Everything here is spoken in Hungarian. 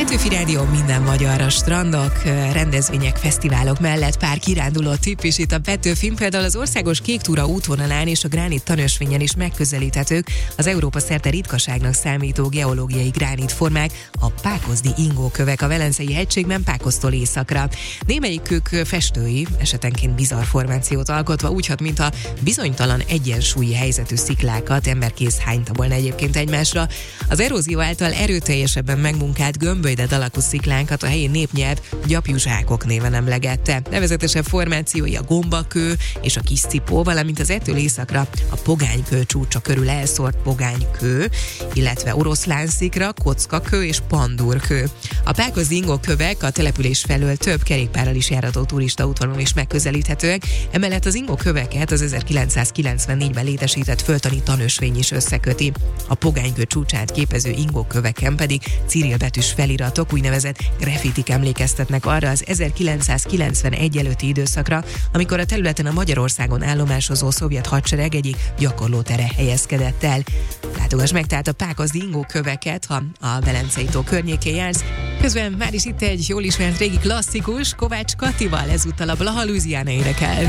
Petőfi Rádió minden magyarra, strandok, rendezvények, fesztiválok mellett pár kiránduló tipp is itt a Petőfin, például az országos Kéktúra útvonalán és a Gránit tanösvényen is megközelíthetők az Európa szerte ritkaságnak számító geológiai gránitformák, a pákozdi ingókövek a Velencei hegységben Pákoztól északra. Némelyikük festői, esetenként bizarr formációt alkotva úgy hat, mint a bizonytalan egyensúlyi helyzetű sziklákat emberkész hányta volna egyébként egymásra. Az erózió által erőteljesebben megmunkált gömbölyded alakú sziklánkat a helyi népnyelv gyapjuzsákok néven emlegette. Nevezetesebb formációi a gombakő és a kiscipó, valamint az ettől északra a pogánykő csúcsa körül elszórt pogánykő, illetve oroszlánszikra, kockakő és pandurkő. A pákozdi ingókövek a település felől több kerékpárral is járató turista útvonalon is megközelíthetőek, emellett az ingóköveket az 1994-ben létesített földtani tanösvény is összeköti. A pogánykő csúcsát képező ingóköveken pedig cirilbetűs feliratok, úgynevezett graffitik emlékeztetnek arra az 1991 előtti időszakra, amikor a területen a Magyarországon állomásozó szovjet hadsereg egyik gyakorlótere helyezkedett el. Látogass meg tehát a pákozdi ingóköveket, ha a Velencei tó környékén jársz. Közben már is itt egy jól ismert régi klasszikus, Kovács Katival, ezúttal a Blaha Louisiana énekel.